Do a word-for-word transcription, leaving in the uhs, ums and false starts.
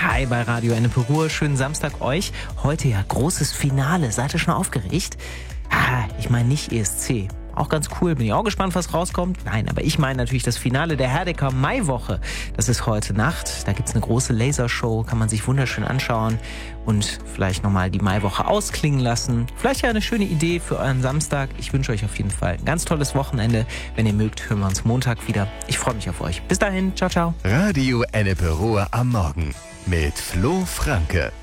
Hi bei Radio Ennepe Ruhr, schönen Samstag euch. Heute ja großes Finale, seid ihr schon aufgeregt? Ah, ich meine nicht E S C. Auch ganz cool, bin ich auch gespannt, was rauskommt. Nein, aber ich meine natürlich das Finale der Herdecker Maiwoche. Das ist heute Nacht, da gibt's eine große Lasershow, kann man sich wunderschön anschauen und vielleicht nochmal die Maiwoche ausklingen lassen. Vielleicht ja eine schöne Idee für euren Samstag. Ich wünsche euch auf jeden Fall ein ganz tolles Wochenende. Wenn ihr mögt, hören wir uns Montag wieder. Ich freue mich auf euch. Bis dahin, ciao, ciao. Radio Ennepe Ruhr am Morgen mit Flo Franke.